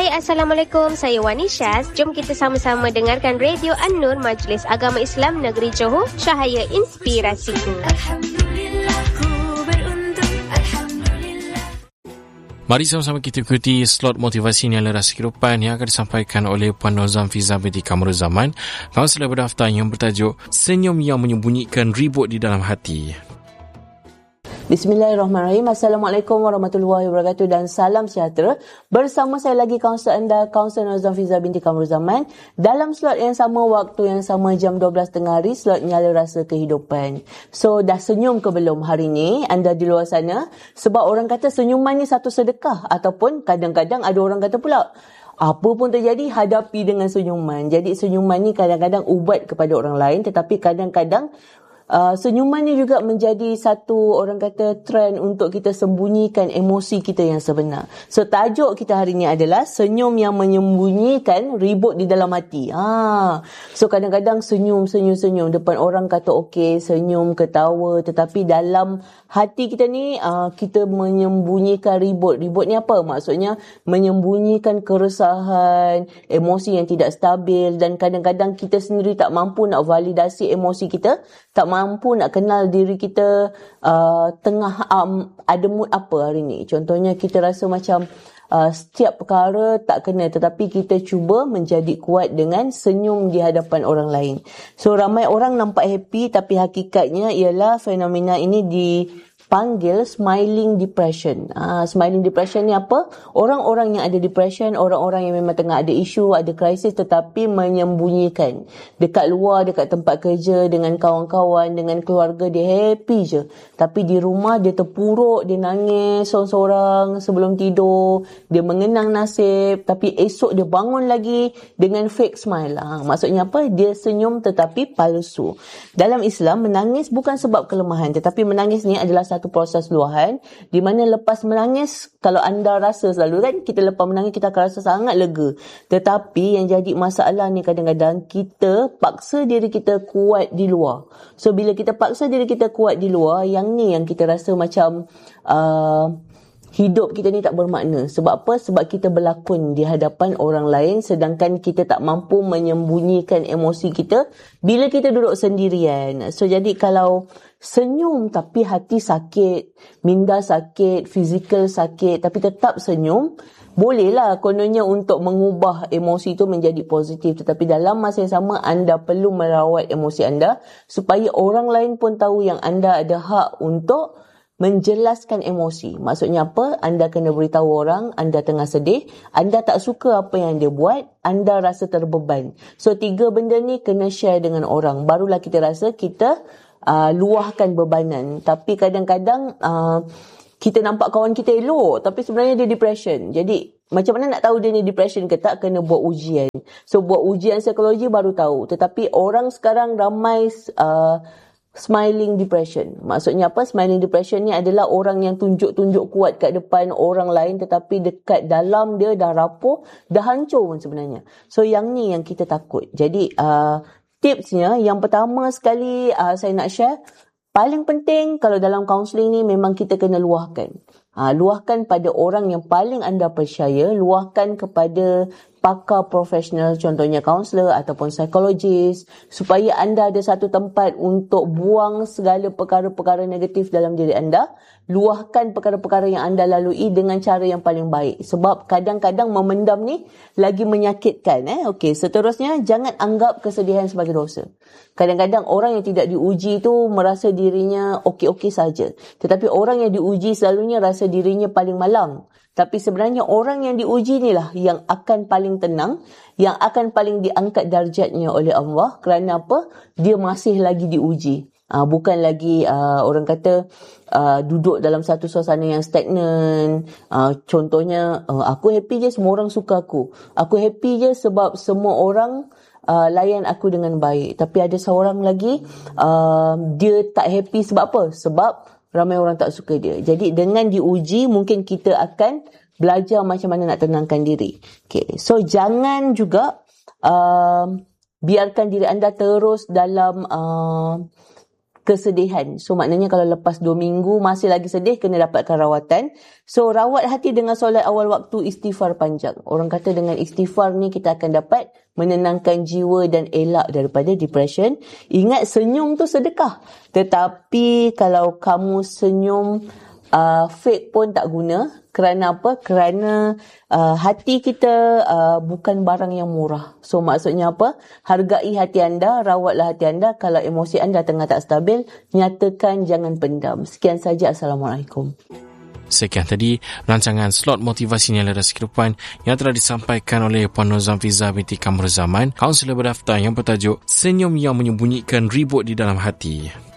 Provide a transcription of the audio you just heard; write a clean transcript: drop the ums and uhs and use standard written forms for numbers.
Assalamualaikum. Saya Wani Syaz. Jom kita sama-sama dengarkan Radio An-Nur Majlis Agama Islam Negeri Johor, cahaya inspirasiku. Mari sama-sama kita ikuti slot motivasi nilai rasa kehidupan yang akan disampaikan oleh Puan Nozam Fiza binti Kamruzaman, kaunselor berdaftar yang bertajuk Senyum yang Menyembunyikan Ribut di Dalam Hati. Bismillahirrahmanirrahim. Assalamualaikum warahmatullahi wabarakatuh dan salam sejahtera. Bersama saya lagi kaunselor anda, Kaunselor Nozam Fiza binti Kamruzaman, dalam slot yang sama, waktu yang sama, jam 12 tengah hari, slot nyala rasa kehidupan. So, dah senyum ke belum hari ni anda di luar sana? Sebab orang kata senyuman ni satu sedekah, ataupun kadang-kadang ada orang kata pula, apa pun terjadi, hadapi dengan senyuman. Jadi senyuman ni kadang-kadang ubat kepada orang lain, tetapi kadang-kadang senyuman ni juga menjadi satu, orang kata, trend untuk kita sembunyikan emosi kita yang sebenar. So, tajuk kita hari ni adalah senyum yang menyembunyikan ribut di dalam hati. So, kadang-kadang senyum depan orang kata okey, senyum, ketawa, tetapi dalam hati kita ni kita menyembunyikan ribut. Ribut ni apa? Maksudnya menyembunyikan keresahan, emosi yang tidak stabil, dan kadang-kadang kita sendiri tak mampu nak validasi emosi kita, tak mampu nak kenal diri kita tengah ada mood apa hari ni. Contohnya kita rasa macam setiap perkara tak kena, tetapi kita cuba menjadi kuat dengan senyum di hadapan orang lain. So, ramai orang nampak happy, tapi hakikatnya ialah fenomena ini dipanggil smiling depression. Smiling depression ni apa? Orang-orang yang ada depression, orang-orang yang memang tengah ada isu, ada krisis, tetapi menyembunyikan. Dekat luar, dekat tempat kerja, dengan kawan-kawan, dengan keluarga, dia happy je. Tapi di rumah dia terpuruk, dia nangis sorang-sorang sebelum tidur, dia mengenang nasib, tapi esok dia bangun lagi dengan fake smile. Maksudnya apa? Dia senyum tetapi palsu. Dalam Islam, menangis bukan sebab kelemahan, tetapi menangis ni adalah satu proses luahan, di mana lepas menangis, kalau anda rasa selalu kan, kita lepas menangis kita akan rasa sangat lega. Tetapi yang jadi masalah ni kadang-kadang kita paksa diri kita kuat di luar. So, bila kita paksa diri kita kuat di luar, yang ni yang kita rasa macam hidup kita ni tak bermakna. Sebab apa? Sebab kita berlakon di hadapan orang lain, sedangkan kita tak mampu menyembunyikan emosi kita bila kita duduk sendirian. So, jadi kalau senyum tapi hati sakit, minda sakit, fizikal sakit, tapi tetap senyum, bolehlah kononnya untuk mengubah emosi itu menjadi positif. Tetapi dalam masa yang sama, anda perlu merawat emosi anda supaya orang lain pun tahu yang anda ada hak untuk menjelaskan emosi. Maksudnya apa? Anda kena beritahu orang anda tengah sedih, anda tak suka apa yang dia buat, anda rasa terbeban. So, 3 benda ni kena share dengan orang. Barulah kita rasa kita luahkan bebanan. Tapi kadang-kadang kita nampak kawan kita elok, tapi sebenarnya dia depression. Jadi, macam mana nak tahu dia ni depression ke tak? Kena buat ujian. So, buat ujian psikologi baru tahu. Tetapi orang sekarang ramai smiling depression. Maksudnya apa? Smiling depression ni adalah orang yang tunjuk-tunjuk kuat kat depan orang lain, tetapi dekat dalam dia dah rapuh, dah hancur pun sebenarnya. So, yang ni yang kita takut. Jadi, tipsnya, yang pertama sekali saya nak share, paling penting kalau dalam kaunseling ni memang kita kena luahkan. Luahkan pada orang yang paling anda percaya, luahkan kepada pakar profesional, contohnya kaunselor ataupun psikologis, supaya anda ada satu tempat untuk buang segala perkara-perkara negatif dalam diri anda. Luahkan perkara-perkara yang anda lalui dengan cara yang paling baik. Sebab kadang-kadang memendam ni lagi menyakitkan. Okey, seterusnya, jangan anggap kesedihan sebagai dosa. Kadang-kadang orang yang tidak diuji tu merasa dirinya okey-okey saja. Tetapi orang yang diuji selalunya rasa dirinya paling malang. Tapi sebenarnya orang yang diuji inilah yang akan paling tenang, yang akan paling diangkat darjatnya oleh Allah. Kerana apa? Dia masih lagi diuji. Bukan lagi orang kata duduk dalam satu suasana yang stagnan. Contohnya, aku happy je semua orang suka aku. Aku happy je sebab semua orang layan aku dengan baik. Tapi ada seorang lagi, dia tak happy sebab apa? Sebab ramai orang tak suka dia. Jadi dengan diuji, mungkin kita akan belajar macam mana nak tenangkan diri. Okay. So, jangan juga biarkan diri anda terus dalam kesedihan. So maknanya kalau lepas 2 minggu masih lagi sedih, kena dapatkan rawatan. So rawat hati dengan solat awal waktu, istighfar panjang. Orang kata dengan istighfar ni kita akan dapat menenangkan jiwa dan elak daripada depression. Ingat, senyum tu sedekah. Tetapi kalau kamu senyum fake pun tak guna. Kerana apa? Kerana hati kita bukan barang yang murah. So maksudnya apa? Hargai hati anda, rawatlah hati anda. Kalau emosi anda tengah tak stabil, nyatakan, jangan pendam. Sekian saja. Assalamualaikum. Sekian tadi rancangan slot motivasi nilai rasa kehidupan yang telah disampaikan oleh Puan Nur Zamfiza binti Kamruzaman, kaunselor berdaftar yang bertajuk Senyum yang Menyembunyikan Ribut di Dalam Hati.